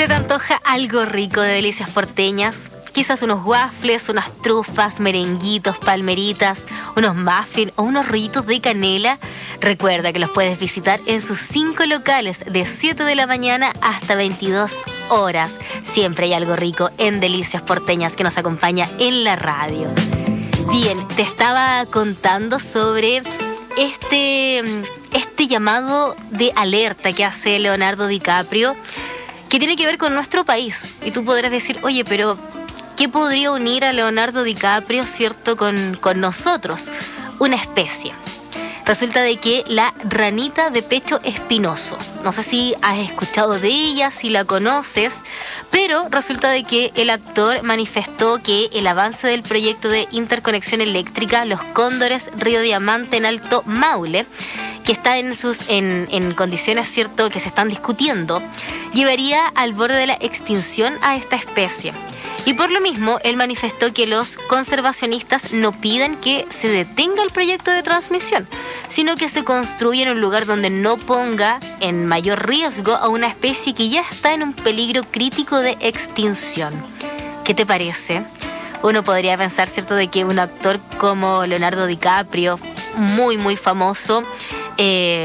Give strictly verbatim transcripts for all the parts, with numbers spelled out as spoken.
¿Se te antoja algo rico de delicias porteñas? Quizás unos waffles, unas trufas, merenguitos, palmeritas, unos muffins o unos rollitos de canela. Recuerda que los puedes visitar en sus cinco locales de siete de la mañana hasta veintidós horas. Siempre hay algo rico en Delicias Porteñas que nos acompaña en la radio. Bien, te estaba contando sobre este, este llamado de alerta que hace Leonardo DiCaprio, que tiene que ver con nuestro país. Y tú podrás decir, oye, pero ¿qué podría unir a Leonardo DiCaprio, cierto, con, con nosotros? Una especie. Resulta de que la ranita de pecho espinoso, no sé si has escuchado de ella, si la conoces, pero resulta de que el actor manifestó que el avance del proyecto de interconexión eléctrica Los Cóndores Río Diamante en Alto Maule, que está en sus en, en condiciones, cierto, que se están discutiendo, llevaría al borde de la extinción a esta especie. Y por lo mismo, él manifestó que los conservacionistas no piden que se detenga el proyecto de transmisión, sino que se construya en un lugar donde no ponga en mayor riesgo a una especie que ya está en un peligro crítico de extinción. ¿Qué te parece? Uno podría pensar, ¿cierto?, de que un actor como Leonardo DiCaprio, muy, muy famoso, eh,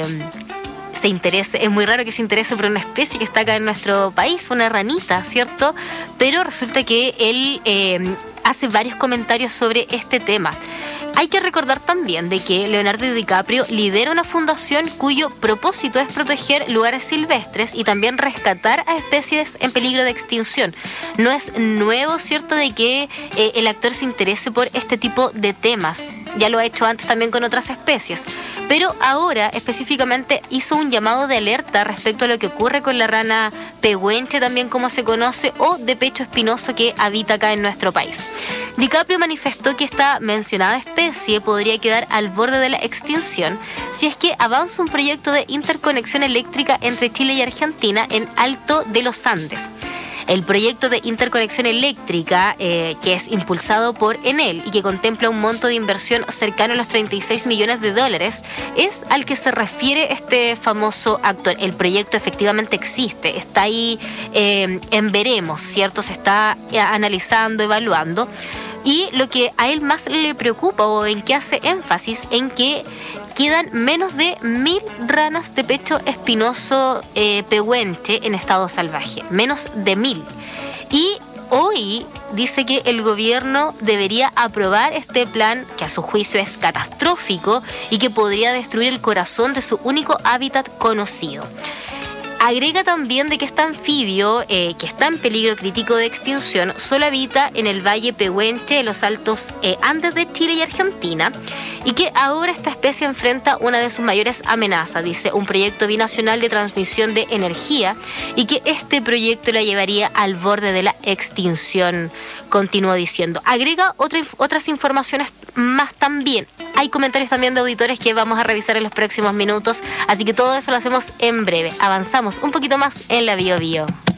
se interese, es muy raro que se interese por una especie que está acá en nuestro país, una ranita, ¿cierto? Pero resulta que él eh, hace varios comentarios sobre este tema. Hay que recordar también de que Leonardo DiCaprio lidera una fundación cuyo propósito es proteger lugares silvestres y también rescatar a especies en peligro de extinción. No es nuevo, ¿cierto?, de que eh, el actor se interese por este tipo de temas. Ya lo ha hecho antes también con otras especies. Pero ahora específicamente hizo un llamado de alerta respecto a lo que ocurre con la rana pehuenche, también como se conoce, o de pecho espinoso que habita acá en nuestro país. DiCaprio manifestó que esta mencionada especie podría quedar al borde de la extinción si es que avanza un proyecto de interconexión eléctrica entre Chile y Argentina en Alto de los Andes. El proyecto de interconexión eléctrica, eh, que es impulsado por Enel y que contempla un monto de inversión cercano a los treinta y seis millones de dólares, es al que se refiere este famoso actor. El proyecto efectivamente existe, está ahí eh, en veremos, ¿cierto? Se está eh, analizando, evaluando. Y lo que a él más le preocupa o en que hace énfasis en que quedan menos de mil ranas de pecho espinoso eh, pehuenche en estado salvaje. Menos de mil. Y hoy dice que el gobierno debería aprobar este plan que a su juicio es catastrófico y que podría destruir el corazón de su único hábitat conocido. Agrega también de que este anfibio, eh, que está en peligro crítico de extinción, solo habita en el Valle Pehuenche de los Altos eh, Andes de Chile y Argentina, y que ahora esta especie enfrenta una de sus mayores amenazas, dice, un proyecto binacional de transmisión de energía, y que este proyecto la llevaría al borde de la extinción, continúa diciendo. Agrega otra, otras informaciones más también. Hay comentarios también de auditores que vamos a revisar en los próximos minutos, así que todo eso lo hacemos en breve. Avanzamos un poquito más en la Bio Bio.